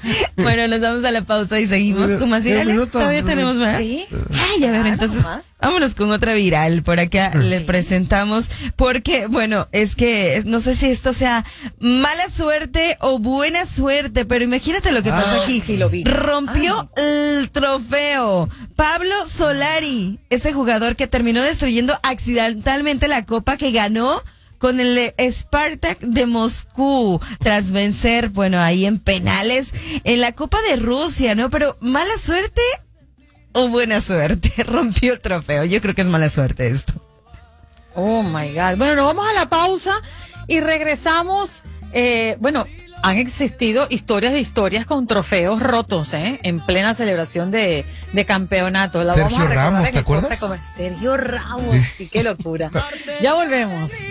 Bueno, nos vamos a la pausa y seguimos con más virales. Todavía tenemos más. Sí. Ay, a ver, entonces vámonos con otra viral. Por acá le presentamos porque, bueno, es que no sé si esto sea mala suerte o buena suerte, pero imagínate lo que pasó aquí. Sí, lo vi. Rompió el trofeo. Pablo Solari, ese jugador que terminó destruyendo accidentalmente la copa que ganó con el Spartak de Moscú, tras vencer, bueno, ahí en penales en la Copa de Rusia, ¿no? Pero mala suerte o buena suerte, rompió el trofeo. Yo creo que es mala suerte esto. Oh my God. Bueno, nos vamos a la pausa y regresamos. Bueno, han existido historias con trofeos rotos, en plena celebración de campeonato. Sergio Ramos, ¿te acuerdas? Sergio Ramos, sí, qué locura. Ya volvemos.